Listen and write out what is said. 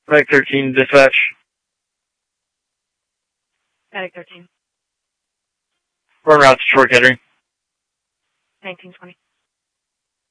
Medic 13, dispatch. Medic 13. Run route to Troy Kettering. 1920.